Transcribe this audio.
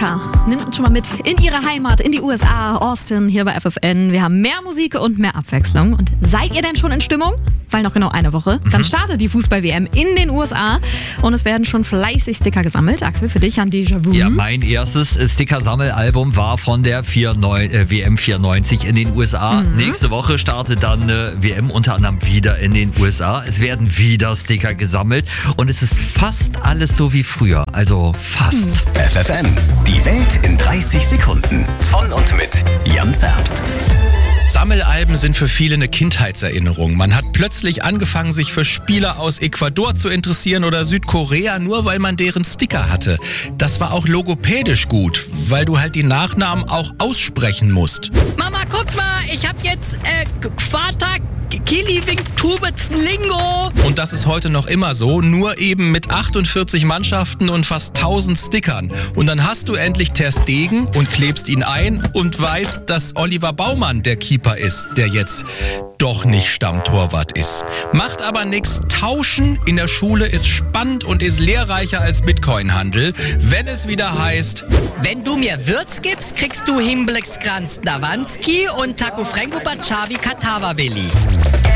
Usher nimmt uns schon mal mit in ihre Heimat, in die USA, Austin, hier bei FFN. Wir haben mehr Musik und mehr Abwechslung. Und seid ihr denn schon in Stimmung? Weil noch genau eine Woche. Dann startet die Fußball-WM in den USA und es werden schon fleißig Sticker gesammelt. Axel, für dich ein Déjà-vu. Ja, mein erstes Sticker-Sammelalbum war von der WM 94 in den USA. Nächste Woche startet dann WM unter anderem wieder in den USA. Es werden wieder Sticker gesammelt und es ist fast alles so wie früher. Also fast. FFN, die Welt in 30 Sekunden. Von und mit Jan Zerbst. Sammelalben sind für viele eine Kindheitserinnerung. Man hat plötzlich angefangen, sich für Spieler aus Ecuador zu interessieren oder Südkorea, nur weil man deren Sticker hatte. Das war auch logopädisch gut, weil du halt die Nachnamen auch aussprechen musst. Mama, guck mal, ich hab jetzt Quata Kiliwing-Tubitz-Lingo. Und das ist heute noch immer so, nur eben mit 48 Mannschaften und fast 1000 Stickern. Und dann hast du endlich Ter Stegen und klebst ihn ein und weißt, dass Oliver Baumann der Keeper ist, der jetzt doch nicht Stammtorwart ist. Macht aber nichts. Tauschen in der Schule ist spannend und ist lehrreicher als Bitcoin-Handel, wenn es wieder heißt: Wenn du mir Würz gibst, kriegst du Himblex Kranz Dawanski und Taco Frango Bachavi Katawawili.